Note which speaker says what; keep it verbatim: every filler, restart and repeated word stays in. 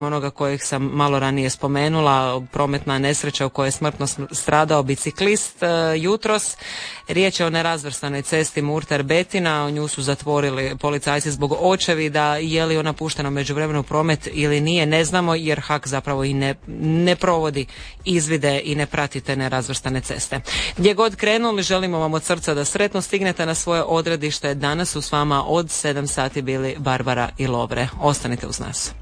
Speaker 1: onoga kojeg sam malo ranije spomenula, prometna nesreća u kojoj je smrtno stradao biciklist e, jutros. Riječ je o nerazvrstanoj cesti Murter-Betina, nju su zatvorili policajci zbog očevida. Je li ona puštena u međuvremenu promet ili nije, ne znamo, jer H A K zapravo i ne, ne provodi izvide i ne prati te nerazvrstane ceste. Gdje god krenuli, želimo vam od srca da sretno stignete na svoje odredište. Danas su s vama od sedam sati bili Barbara i Lovre. Ostanite uz nas.